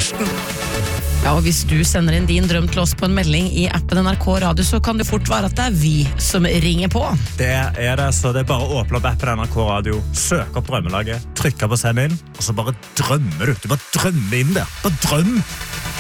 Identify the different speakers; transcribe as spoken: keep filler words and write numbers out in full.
Speaker 1: Karsten.
Speaker 2: Ja, og hvis du sender inn din drøm til oss på en melding i appen N R K Radio, så kan det fort være at det er vi som ringer på.
Speaker 3: Det er det, så det er bare å åpne opp appen N R K Radio, søk opp drømmelaget, trykke på send inn, og så bare drømmer du. Du bare drømmer inn der. Bare drøm!